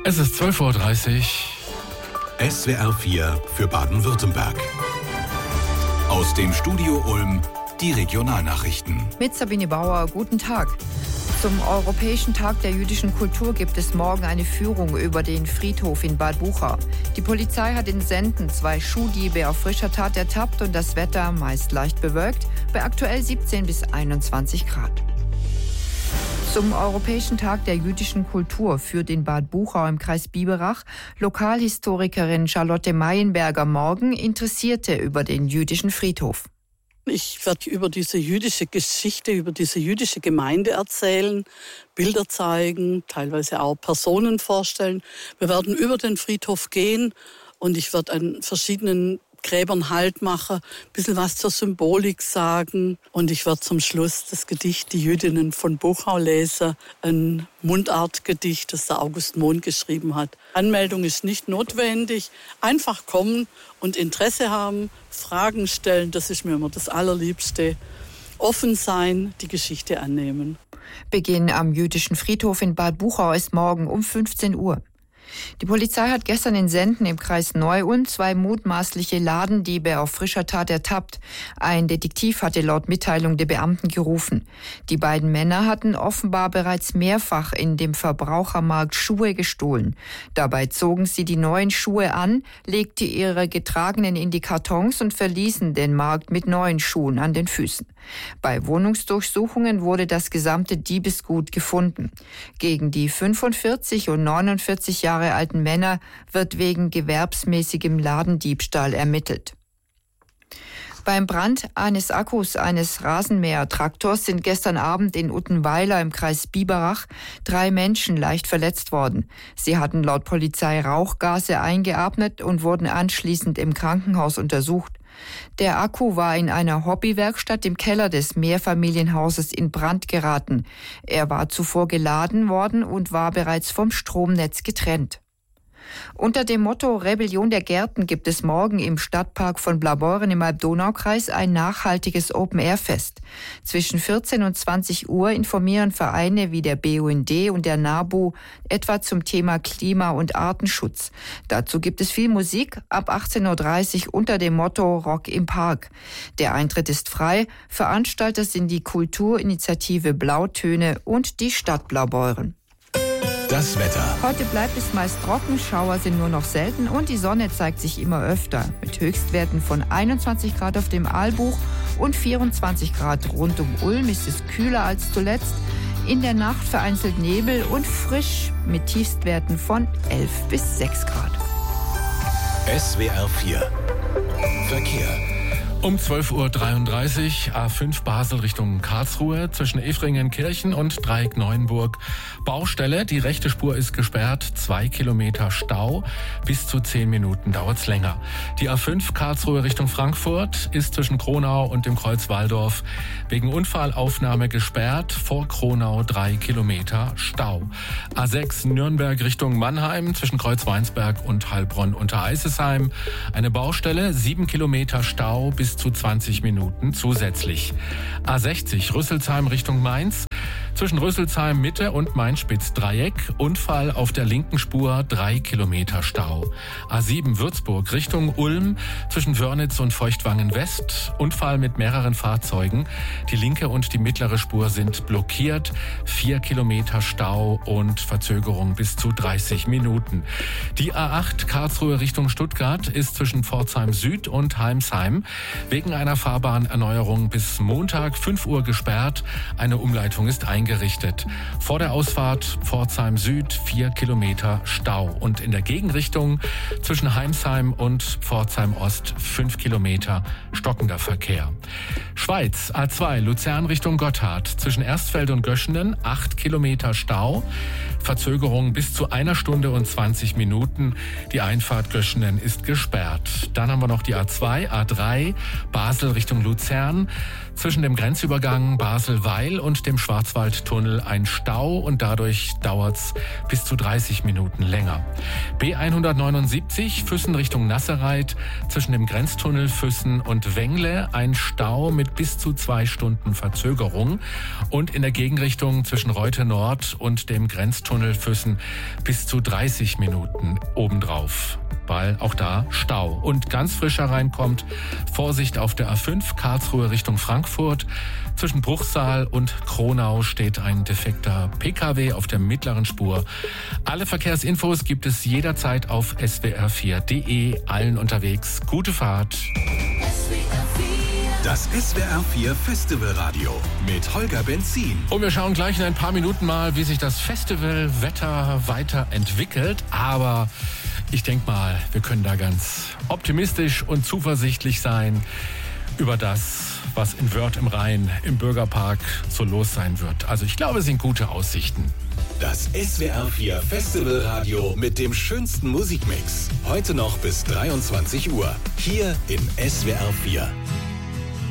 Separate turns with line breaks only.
Es ist 12:30 Uhr.
SWR 4 für Baden-Württemberg. Aus dem Studio Ulm die Regionalnachrichten.
Mit Sabine Bauer, guten Tag. Zum Europäischen Tag der jüdischen Kultur gibt es morgen eine Führung über den Friedhof in Bad Bucha. Die Polizei hat in Senden 2 Schuhdiebe auf frischer Tat ertappt und das Wetter meist leicht bewölkt, bei aktuell 17 bis 21 Grad. Zum Europäischen Tag der jüdischen Kultur führt in Bad Buchau im Kreis Biberach Lokalhistorikerin Charlotte Mayenberger morgen Interessierte über den jüdischen Friedhof.
Ich werde über diese jüdische Geschichte, über diese jüdische Gemeinde erzählen, Bilder zeigen, teilweise auch Personen vorstellen. Wir werden über den Friedhof gehen und ich werde an verschiedenen Gräbern Halt machen, ein bisschen was zur Symbolik sagen. Und ich werde zum Schluss das Gedicht Die Jüdinnen von Buchau lesen, ein Mundartgedicht, das der August Mohn geschrieben hat. Anmeldung ist nicht notwendig. Einfach kommen und Interesse haben, Fragen stellen, das ist mir immer das Allerliebste. Offen sein, die Geschichte annehmen.
Beginn am jüdischen Friedhof in Bad Buchau ist morgen um 15 Uhr. Die Polizei hat gestern in Senden im Kreis Neu-Ulm 2 mutmaßliche Ladendiebe auf frischer Tat ertappt. Ein Detektiv hatte laut Mitteilung der Beamten gerufen. Die beiden Männer hatten offenbar bereits mehrfach in dem Verbrauchermarkt Schuhe gestohlen. Dabei zogen sie die neuen Schuhe an, legten ihre getragenen in die Kartons und verließen den Markt mit neuen Schuhen an den Füßen. Bei Wohnungsdurchsuchungen wurde das gesamte Diebesgut gefunden. Gegen die 45 und 49 Jahre alten Männer wird wegen gewerbsmäßigem Ladendiebstahl ermittelt. Beim Brand eines Akkus eines Rasenmähertraktors sind gestern Abend in Uttenweiler im Kreis Biberach 3 Menschen leicht verletzt worden. Sie hatten laut Polizei Rauchgase eingeatmet und wurden anschließend im Krankenhaus untersucht. Der Akku war in einer Hobbywerkstatt im Keller des Mehrfamilienhauses in Brand geraten. Er war zuvor geladen worden und war bereits vom Stromnetz getrennt. Unter dem Motto Rebellion der Gärten gibt es morgen im Stadtpark von Blaubeuren im Alb-Donau-Kreis ein nachhaltiges Open-Air-Fest. Zwischen 14 und 20 Uhr informieren Vereine wie der BUND und der NABU etwa zum Thema Klima- und Artenschutz. Dazu gibt es viel Musik ab 18:30 Uhr unter dem Motto Rock im Park. Der Eintritt ist frei. Veranstalter sind die Kulturinitiative Blautöne und die Stadt Blaubeuren.
Das Wetter.
Heute bleibt es meist trocken, Schauer sind nur noch selten und die Sonne zeigt sich immer öfter. Mit Höchstwerten von 21 Grad auf dem Aalbuch und 24 Grad rund um Ulm ist es kühler als zuletzt. In der Nacht vereinzelt Nebel und frisch mit Tiefstwerten von 11 bis 6 Grad.
SWR 4 Verkehr.
Um 12:33 Uhr A5 Basel Richtung Karlsruhe zwischen Efringen-Kirchen und Dreieck-Neuenburg. Baustelle, die rechte Spur ist gesperrt, 2 Kilometer Stau. Bis zu 10 Minuten dauert's länger. Die A5 Karlsruhe Richtung Frankfurt ist zwischen Kronau und dem Kreuz Walldorf wegen Unfallaufnahme gesperrt. Vor Kronau 3 Kilometer Stau. A6 Nürnberg Richtung Mannheim zwischen Kreuz Weinsberg und Heilbronn unter Eisesheim. Eine Baustelle, 7 Kilometer Stau bis zu 20 Minuten zusätzlich. A60 Rüsselsheim Richtung Mainz. Zwischen Rüsselsheim Mitte und Mainz-Spitz-Dreieck. Unfall auf der linken Spur, 3 Kilometer Stau. A7 Würzburg Richtung Ulm. Zwischen Wörnitz und Feuchtwangen West. Unfall mit mehreren Fahrzeugen. Die linke und die mittlere Spur sind blockiert. 4 Kilometer Stau und Verzögerung bis zu 30 Minuten. Die A8 Karlsruhe Richtung Stuttgart ist zwischen Pforzheim Süd und Heimsheim wegen einer Fahrbahnerneuerung bis Montag 5 Uhr gesperrt. Eine Umleitung ist eingerichtet. Vor der Ausfahrt Pforzheim Süd 4 Kilometer Stau und in der Gegenrichtung zwischen Heimsheim und Pforzheim Ost 5 Kilometer stockender Verkehr. Schweiz A2 Luzern Richtung Gotthard zwischen Erstfeld und Göschenen 8 Kilometer Stau. Verzögerung bis zu 1 Stunde und 20 Minuten. Die Einfahrt Göschenen ist gesperrt. Dann haben wir noch die A2, A3, Basel Richtung Luzern. Zwischen dem Grenzübergang Basel-Weil und dem Schwarzwaldtunnel ein Stau und dadurch dauert's bis zu 30 Minuten länger. B179 Füssen Richtung Nasserreit. Zwischen dem Grenztunnel Füssen und Wengle ein Stau mit bis zu 2 Stunden Verzögerung. Und in der Gegenrichtung zwischen Reute Nord und dem Grenztunnel Tunnelfüssen bis zu 30 Minuten obendrauf, weil auch da Stau. Und ganz frisch hereinkommt, Vorsicht auf der A5 Karlsruhe Richtung Frankfurt. Zwischen Bruchsal und Kronau steht ein defekter PKW auf der mittleren Spur. Alle Verkehrsinfos gibt es jederzeit auf swr4.de. Allen unterwegs gute Fahrt.
Das SWR4 Festivalradio mit Holger Benzin.
Und wir schauen gleich in ein paar Minuten mal, wie sich das Festivalwetter weiterentwickelt. Aber ich denke mal, wir können da ganz optimistisch und zuversichtlich sein über das, was in Wörth im Rhein im Bürgerpark so los sein wird. Also ich glaube, es sind gute Aussichten.
Das SWR4 Festivalradio mit dem schönsten Musikmix. Heute noch bis 23 Uhr. Hier in SWR4.